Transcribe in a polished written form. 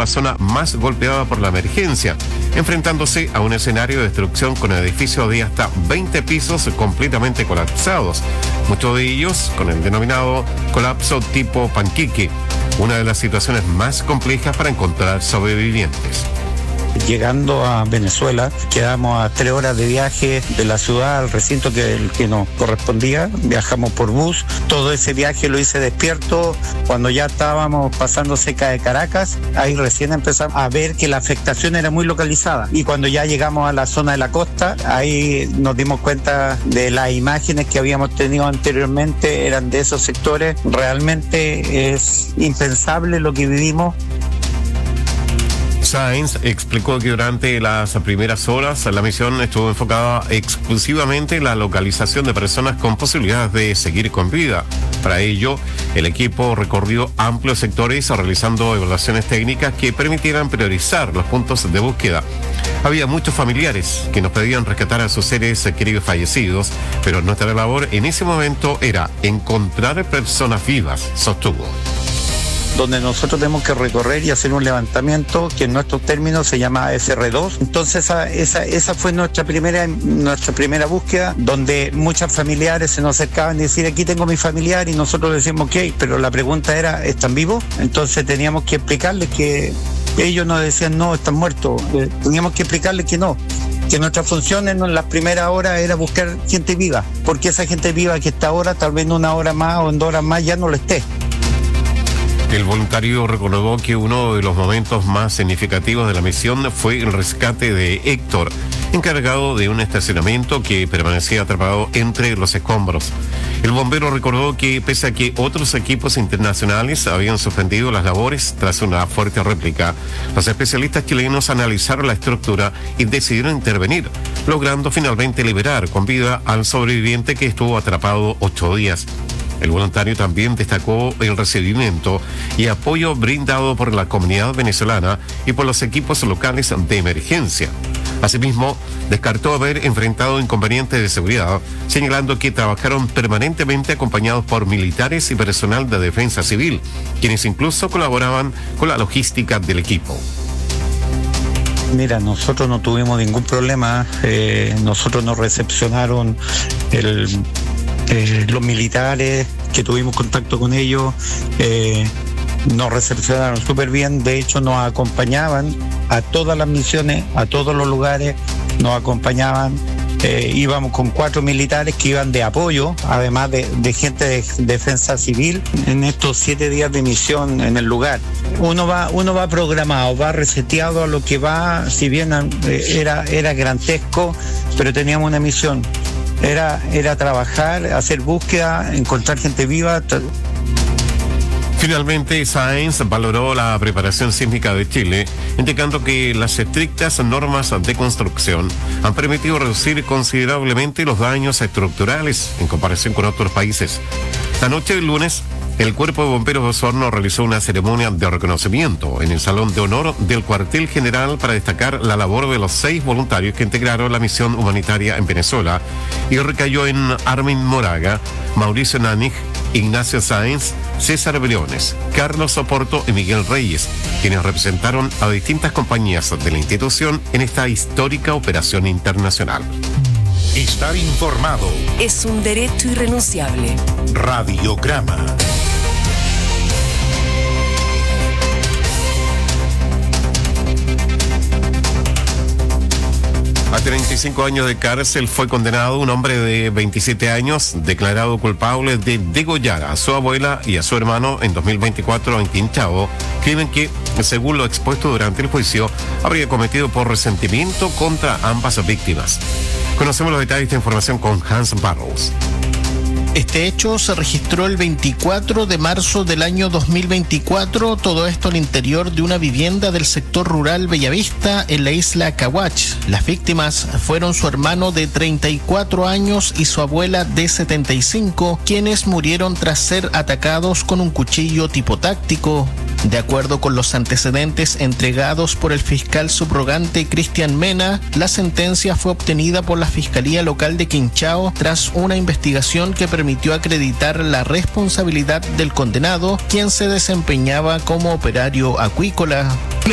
la zona más golpeada por la emergencia, enfrentándose a un escenario de destrucción con edificios de hasta 20 pisos completamente colapsados, muchos de ellos con el denominado colapso tipo panquique, una de las situaciones más complejas para encontrar sobrevivientes. Llegando a Venezuela, quedamos a 3 horas de viaje de la ciudad al recinto que nos correspondía. Viajamos por bus. Todo ese viaje lo hice despierto. Cuando ya estábamos pasando cerca de Caracas, ahí recién empezamos a ver que la afectación era muy localizada. Y cuando ya llegamos a la zona de la costa, ahí nos dimos cuenta de las imágenes que habíamos tenido anteriormente, eran de esos sectores. Realmente es impensable lo que vivimos. Sáenz explicó que durante las primeras horas la misión estuvo enfocada exclusivamente en la localización de personas con posibilidades de seguir con vida. Para ello, el equipo recorrió amplios sectores realizando evaluaciones técnicas que permitieran priorizar los puntos de búsqueda. Había muchos familiares que nos pedían rescatar a sus seres queridos fallecidos, pero nuestra labor en ese momento era encontrar personas vivas, sostuvo. Donde nosotros tenemos que recorrer y hacer un levantamiento que en nuestros términos se llama SR2. Entonces esa fue nuestra primera búsqueda, donde muchos familiares se nos acercaban y decían, aquí tengo mi familiar, y nosotros decíamos, ok, pero la pregunta era, ¿están vivos? Entonces teníamos que explicarles que ellos nos decían, no, están muertos. Teníamos que explicarles que no, que nuestra función en las primeras horas era buscar gente viva, porque esa gente viva que está ahora, tal vez en 1 hora más o en 2 horas más ya no lo esté. El voluntario recordó que uno de los momentos más significativos de la misión fue el rescate de Héctor, encargado de un estacionamiento que permanecía atrapado entre los escombros. El bombero recordó que pese a que otros equipos internacionales habían suspendido las labores tras una fuerte réplica, los especialistas chilenos analizaron la estructura y decidieron intervenir, logrando finalmente liberar con vida al sobreviviente que estuvo atrapado 8 días. El voluntario también destacó el recibimiento y apoyo brindado por la comunidad venezolana y por los equipos locales de emergencia. Asimismo, descartó haber enfrentado inconvenientes de seguridad, señalando que trabajaron permanentemente acompañados por militares y personal de defensa civil, quienes incluso colaboraban con la logística del equipo. Mira, nosotros no tuvimos ningún problema. Nosotros nos recepcionaron los militares, que tuvimos contacto con ellos, nos recepcionaron súper bien. De hecho, nos acompañaban a todas las misiones, a todos los lugares, nos acompañaban. Íbamos con 4 militares que iban de apoyo, además de gente de defensa civil, en estos 7 días de misión en el lugar. Uno va programado, va reseteado a lo que va, si bien era grantesco, pero teníamos una misión. Era trabajar, hacer búsqueda, encontrar gente viva. Finalmente, Sáenz valoró la preparación sísmica de Chile, indicando que las estrictas normas de construcción han permitido reducir considerablemente los daños estructurales en comparación con otros países. La noche del lunes, el Cuerpo de Bomberos de Osorno realizó una ceremonia de reconocimiento en el Salón de Honor del Cuartel General para destacar la labor de los 6 voluntarios que integraron la misión humanitaria en Venezuela, y recayó en Armin Moraga, Mauricio Nannig, Ignacio Sáenz, César Briones, Carlos Oporto y Miguel Reyes, quienes representaron a distintas compañías de la institución en esta histórica operación internacional. Estar informado es un derecho irrenunciable. Radiograma. A 35 años de cárcel fue condenado un hombre de 27 años, declarado culpable de degollar a su abuela y a su hermano en 2024 en Quinchao, crimen que, según lo expuesto durante el juicio, habría cometido por resentimiento contra ambas víctimas. Conocemos los detalles de esta información con Hans Barrows. Este hecho se registró el 24 de marzo del año 2024, todo esto al interior de una vivienda del sector rural Bellavista en la isla Caguach. Las víctimas fueron su hermano de 34 años y su abuela de 75, quienes murieron tras ser atacados con un cuchillo tipo táctico. De acuerdo con los antecedentes entregados por el fiscal subrogante Cristian Mena, la sentencia fue obtenida por la Fiscalía Local de Quinchao tras una investigación que permitió acreditar la responsabilidad del condenado, quien se desempeñaba como operario acuícola.